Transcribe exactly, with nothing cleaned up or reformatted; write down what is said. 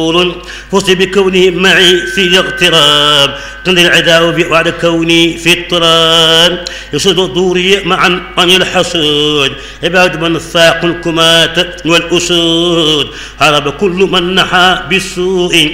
فزت بكونه معي في الاغتراب تنذر العداء بعد كوني في اضطراب يصد دوري معا عن الحسود عباد من فاق الكمات والأسود هرب كل من نحى بالسوء